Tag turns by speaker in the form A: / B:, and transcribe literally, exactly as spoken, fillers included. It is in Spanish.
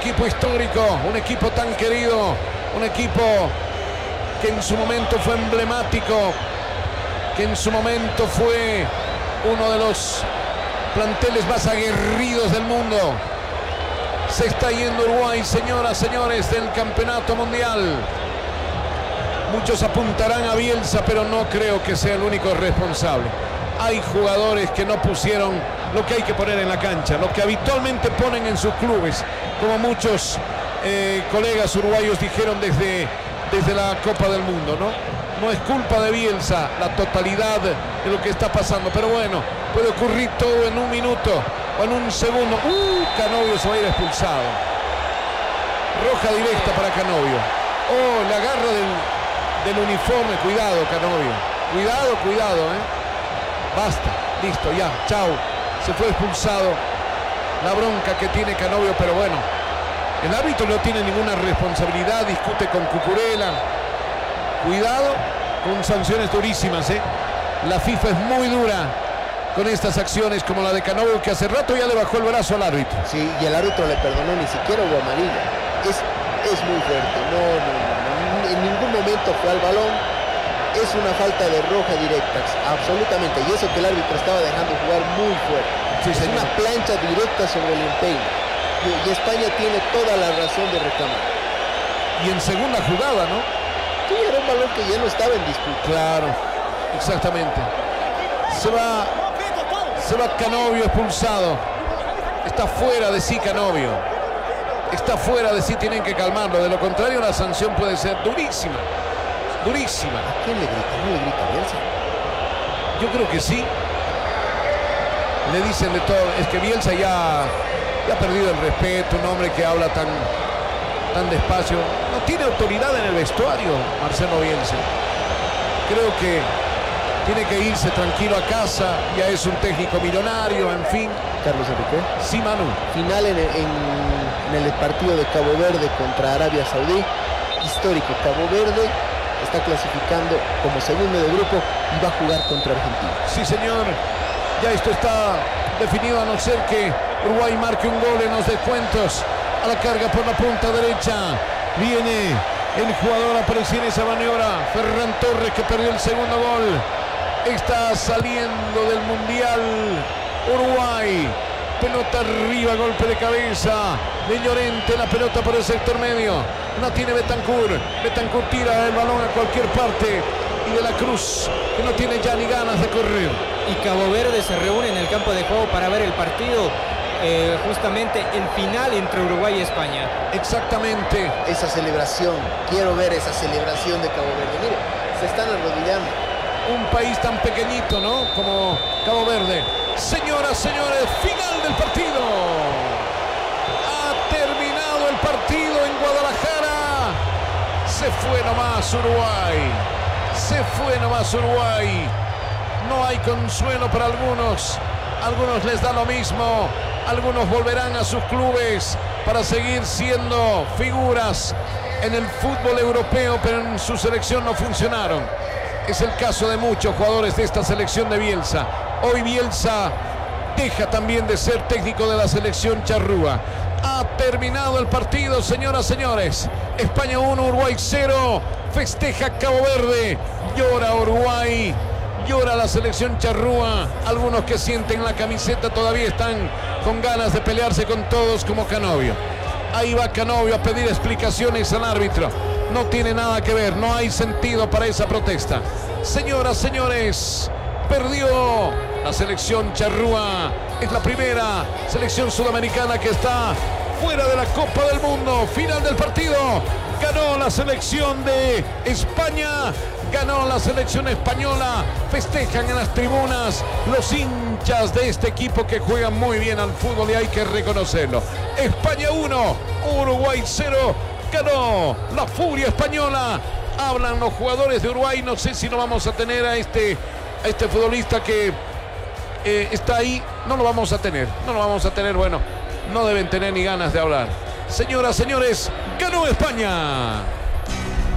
A: equipo histórico, un equipo tan querido, un equipo que en su momento fue emblemático, que en su momento fue uno de los planteles más aguerridos del mundo. Se está yendo Uruguay, señoras, señores, del campeonato mundial. Muchos apuntarán a Bielsa, pero no creo que sea el único responsable. Hay jugadores que no pusieron lo que hay que poner en la cancha, lo que habitualmente ponen en sus clubes, como muchos eh, colegas uruguayos dijeron desde, desde la Copa del Mundo, ¿no? No es culpa de Bielsa la totalidad de lo que está pasando, pero bueno, puede ocurrir todo en un minuto o en un segundo. ¡Uh! Canovio se va a ir expulsado. Roja directa para Canovio. ¡Oh! Le agarra del, del uniforme. Cuidado, Canovio. Cuidado, cuidado, ¿eh? Basta. Listo, ya. Chao. Se fue expulsado. La bronca que tiene Canovio, pero bueno. El árbitro no tiene ninguna responsabilidad. Discute con Cucurella. Cuidado con sanciones durísimas, ¿eh? La FIFA es muy dura con estas acciones como la de Canovio, que hace rato ya le bajó el brazo al árbitro.
B: Sí, y el árbitro le perdonó, ni siquiera hubo amarilla. Es, es muy fuerte. No, no, no, en ningún momento fue al balón. Es una falta de roja directa, absolutamente. Y eso que el árbitro estaba dejando jugar muy fuerte. Sí, es señor. Una plancha directa sobre el empeine. Y, y España tiene toda la razón de reclamar.
A: Y en segunda jugada, ¿no?
B: Sí, era un balón que ya no estaba en disputa.
A: Claro, exactamente. Se va, se va Canovio expulsado. Está fuera de sí Canovio. Está fuera de sí, tienen que calmarlo. De lo contrario, la sanción puede ser durísima. Durísima.
B: ¿A quién le grita? ¿No le grita a Bielsa?
A: Yo creo que sí. Le dicen de todo. Es que Bielsa ya, ya ha perdido el respeto. Un hombre que habla tan... tan despacio, no tiene autoridad en el vestuario Marcelo Bielsa. Creo que tiene que irse tranquilo a casa, ya es un técnico millonario, en fin.
B: Carlos Enrique.
A: Sí, Manu.
B: Final en, en, en el partido de Cabo Verde contra Arabia Saudí, histórico. Cabo Verde está clasificando como segundo de grupo y va a jugar contra Argentina.
A: Sí, señor, ya esto está definido, a no ser que Uruguay marque un gol en los descuentos. A la carga por la punta derecha. Viene el jugador, apareció en esa maniobra. Ferran Torres, que perdió el segundo gol. Está saliendo del Mundial Uruguay. Pelota arriba, golpe de cabeza de Llorente. La pelota por el sector medio. No tiene Bentancur. Bentancur tira el balón a cualquier parte. Y de la Cruz, que no tiene ya ni ganas de correr.
C: Y Cabo Verde se reúne en el campo de juego para ver el partido. Eh, justamente el final entre Uruguay y España.
A: Exactamente.
B: Esa celebración, quiero ver esa celebración de Cabo Verde. Mire, se están arrodillando.
A: Un país tan pequeñito, ¿no? Como Cabo Verde. Señoras, señores, final del partido. Ha terminado el partido en Guadalajara. Se fue nomás Uruguay. Se fue nomás Uruguay. No hay consuelo para algunos. Algunos les da lo mismo. Algunos volverán a sus clubes para seguir siendo figuras en el fútbol europeo, pero en su selección no funcionaron. Es el caso de muchos jugadores de esta selección de Bielsa. Hoy Bielsa deja también de ser técnico de la selección charrúa. Ha terminado el partido, señoras, señores. España uno, Uruguay cero. Festeja Cabo Verde. Llora Uruguay. Llora la selección charrúa. Algunos que sienten la camiseta todavía están con ganas de pelearse con todos, como Canovio. Ahí va Canovio a pedir explicaciones al árbitro. No tiene nada que ver, no hay sentido para esa protesta. Señoras, señores, perdió la selección charrúa. Es la primera selección sudamericana que está fuera de la Copa del Mundo. Final del partido. Ganó la selección de España. Ganó la selección española. Festejan en las tribunas los hinchas de este equipo que juegan muy bien al fútbol y hay que reconocerlo. España uno, Uruguay cero. Ganó la furia española. Hablan los jugadores de Uruguay. No sé si no vamos a tener a este, a este futbolista que eh, está ahí. No lo vamos a tener. No lo vamos a tener. Bueno, no deben tener ni ganas de hablar. Señoras, señores, ganó España.